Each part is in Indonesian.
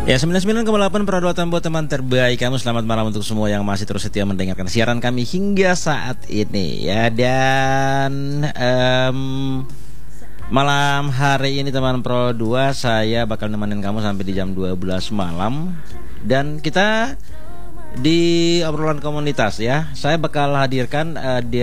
Ya, 99,8 Pradota buat teman terbaik kamu. Selamat malam untuk semua yang masih terus setia mendengarkan siaran kami hingga saat ini ya. Dan malam hari ini teman Pro 2 saya bakal nemenin kamu sampai di jam 12 malam. Dan kita di obrolan komunitas ya, saya bakal hadirkan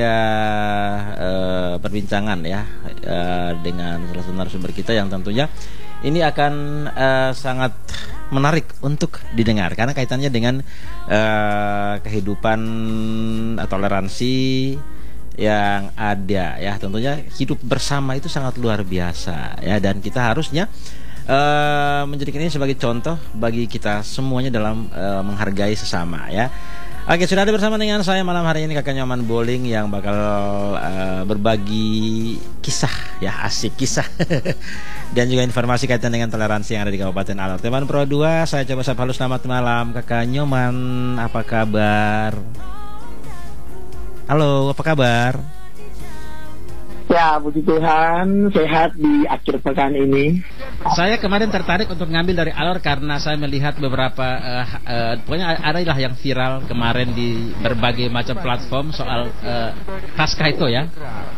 perbincangan ya dengan salah satu narasumber kita yang tentunya ini akan sangat menarik untuk didengar karena kaitannya dengan kehidupan toleransi yang ada ya. Tentunya hidup bersama itu sangat luar biasa ya, dan kita harusnya menjadikan ini sebagai contoh bagi kita semuanya dalam menghargai sesama ya. Oke, sudah ada bersama dengan saya malam hari ini Kakak Nyoman Bowling yang bakal berbagi kisah ya, asik kisah dan juga informasi kaitan dengan toleransi yang ada di Kabupaten Alor. Teman Pro 2, saya coba sapa halo, selamat malam Kakak Nyoman, apa kabar? Halo, apa kabar? Ya, puji Tuhan, sehat di akhir pekan ini. Saya kemarin tertarik untuk ngambil dari Alor karena saya melihat beberapa pokoknya adalah yang viral kemarin di berbagai macam platform soal Paskah itu ya.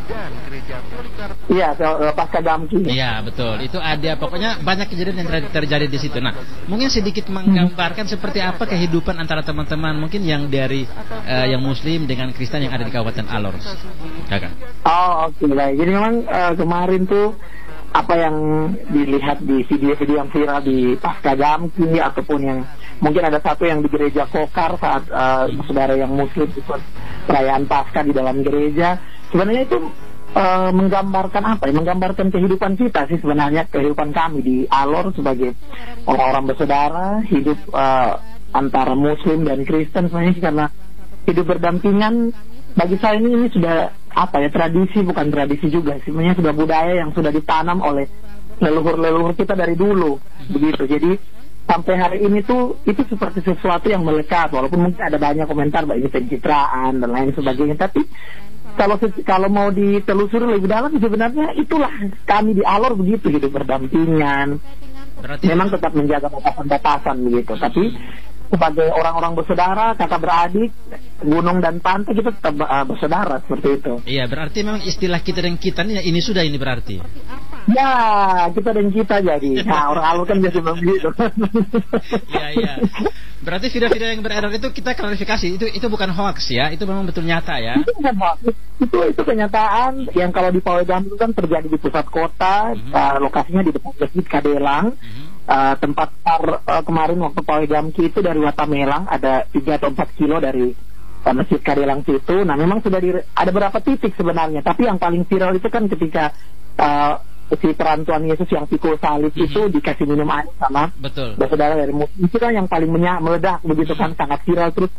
Iya, Paskah Damki. Iya, betul. Itu ada pokoknya banyak kejadian yang terjadi di situ. Nah, mungkin sedikit menggambarkan seperti apa kehidupan antara teman-teman mungkin yang dari yang Muslim dengan Kristen yang ada di Kabupaten Alor. Kakak. Oh, oke. Baik. Jadi memang kemarin tuh apa yang dilihat di video-video yang viral di Paskah Damki ataupun yang mungkin ada satu yang di gereja Kokar saat saudara yang Muslim ikut perayaan Paskah di dalam gereja, sebenarnya itu menggambarkan apa ya? Menggambarkan kehidupan kita sih sebenarnya, kehidupan kami di Alor sebagai orang-orang bersaudara, hidup antara Muslim dan Kristen sebenarnya, karena hidup berdampingan bagi saya ini sudah apa ya, tradisi, bukan tradisi juga sebenarnya, sudah budaya yang sudah ditanam oleh leluhur-leluhur kita dari dulu begitu. Jadi sampai hari ini tuh itu seperti sesuatu yang melekat, walaupun mungkin ada banyak komentar bahwa ini pencitraan dan lain sebagainya, tapi kalau mau ditelusuri lebih dalam sebenarnya itulah kami di Alor begitu, hidup berdampingan. Berarti memang tetap menjaga batasan-batasan begitu, tapi sebagai orang-orang bersaudara, kakak beradik, gunung dan pantai, kita tetap bersaudara seperti itu. Iya, berarti memang istilah kita dan kita ini sudah ini berarti. Ya, kita dan kita jadi. Nah, orang Alor kan biasa begitu. Iya, iya. Berarti video-video yang beredar itu kita klarifikasi, itu bukan hoax ya, itu memang betul nyata ya. Itu bukan hoax. Itu kenyataan yang kalau di Pawai Damki itu kan terjadi di pusat kota, lokasinya di depan Masjid Kadelang. Tempat kemarin waktu Pawai Damki itu dari Watamelang ada 3 atau 4 kilo dari Masjid Kadelang situ. Nah, memang sudah ada beberapa titik sebenarnya, tapi yang paling viral itu kan ketika si perantuan Yesus yang pikul salib itu dikasih minum air sama saudara dari Muslim, itu kan yang paling meledak begitu kan, sangat viral. Terus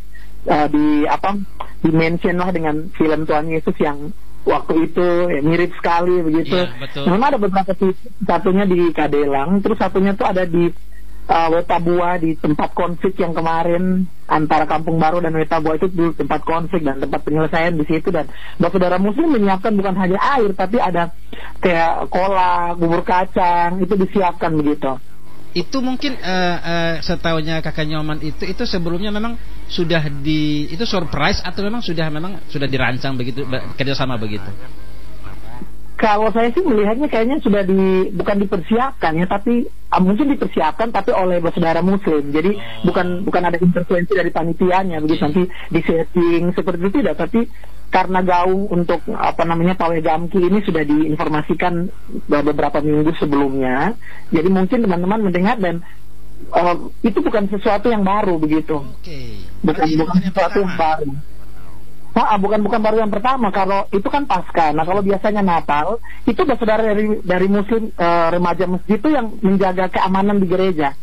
di mention lah dengan film Tuhan Yesus yang waktu itu ya, mirip sekali begitu. Memang ada beberapa titik, satunya di Kadelang, terus satunya tuh ada di Wetabua, di tempat konflik yang kemarin antara Kampung Baru dan Wetabua, itu di tempat konflik dan tempat penyelesaian di situ. Dan saudara Muslim menyiapkan bukan hanya air, tapi ada kayak kolak, bubur kacang, itu disiapkan begitu. Itu mungkin setahunya Kakak Nyoman itu sebelumnya memang sudah itu surprise atau memang sudah dirancang begitu, kerjasama begitu? Kalau saya sih melihatnya kayaknya sudah bukan dipersiapkan ya, tapi mungkin dipersiapkan tapi oleh saudara Muslim. Jadi bukan ada intervensi dari panitianya begitu, nanti di setting seperti itu tidak, tapi karena gaung untuk Pawai Damki ini sudah diinformasikan beberapa minggu sebelumnya. Jadi mungkin teman-teman mendengar dan itu bukan sesuatu yang baru begitu. Bukan sesuatu yang baru. Bukan baru yang pertama. Kalau itu kan Paskah. Nah, kalau biasanya Natal itu saudara dari Muslim, remaja masjid itu yang menjaga keamanan di gereja.